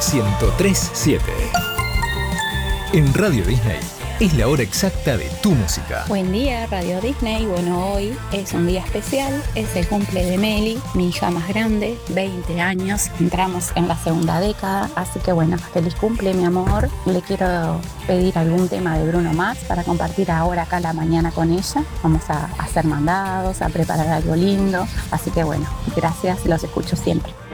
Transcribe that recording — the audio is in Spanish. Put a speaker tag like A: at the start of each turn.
A: 103.7. En Radio Disney es la hora exacta de tu música.
B: Buen día, Radio Disney. Bueno, hoy es un día especial, es el cumple de Meli, mi hija más grande, 20 años. Entramos en la segunda década, así que bueno, feliz cumple, mi amor. Le quiero pedir algún tema de Bruno Mars para compartir ahora acá la mañana con ella. Vamos a hacer mandados, a preparar algo lindo. Así que bueno, gracias, los escucho siempre.